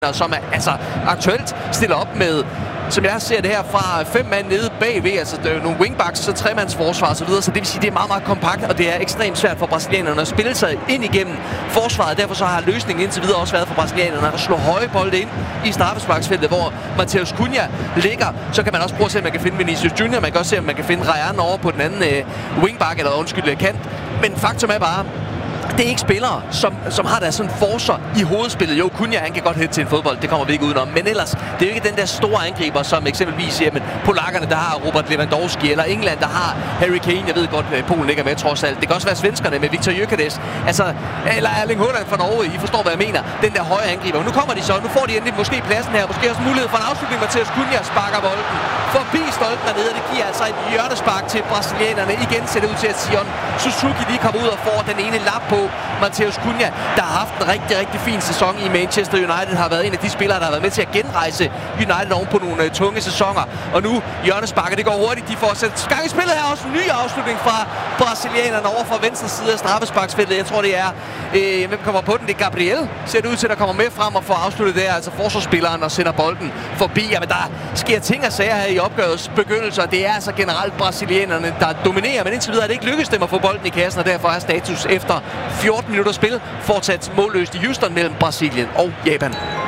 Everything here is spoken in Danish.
som er altså aktuelt stiller op med, som jeg ser det her, fra 5 mand nede bagved, altså nogle wingbacks, så 3-mandsforsvar og så videre, så det vil sige, det er meget, meget kompakt, og det er ekstremt svært for brasilianerne at spille sig ind igennem forsvaret. Derfor så har løsningen indtil videre også været for brasilianerne at slå høje bolde ind i straffesparksfeltet, hvor Matheus Cunha ligger. Så kan man også prøve at se, om man kan finde Vinicius Junior, man kan også se, om man kan finde Ryan over på den anden wingback, eller kant. Men faktum er bare, det er ikke spillere, som har der sådan forcer i hovedspillet. Jo, Cunha, han kan godt hætte til en fodbold, det kommer vi ikke udenom. Men ellers, det er jo ikke den der store angriber, som eksempelvis polakkerne, der har Robert Lewandowski, eller England, der har Harry Kane. Jeg ved godt, Polen ligger med trods alt. Det kan også være svenskerne med Viktor Gyökeres. Altså, eller Erling Haaland fra Norge. I forstår, hvad jeg mener. Den der høje angriber. Nu kommer de så. Nu får de endelig måske pladsen her. Måske også mulighed for en afslutning. Matheus Cunha sparker bolden forbi stolpen dernede. Det giver altså et hjørnespark til brasilianerne. Igen ser det ud til, at Sion Suzuki lige kommer ud og får den ene lap på Matheus Cunha, der har haft en rigtig, rigtig fin sæson i Manchester United, har været en af de spillere, der har været med til at genrejse United oven på nogle tunge sæsoner. Og nu hjørnesparket, det går hurtigt. De får sat gang i spillet her. Også en ny afslutning fra brasilianerne over fra venstre side af straffesparksfeltet. Jeg tror, det er, hvem kommer på den? Det er Gabriel, ser det ud til, der kommer med frem og får afsluttet der, altså forsvarsspilleren, og sender bolden forbi. Jamen, der sker ting og sager her i opgørets begyndelse, og det er altså generelt brasilianerne, der dominerer, men indtil videre er det ikke lykkedes dem at få bolden i kassen, og derfor er status efter 14 minutter spil fortsat målløst i Houston mellem Brasilien og Japan.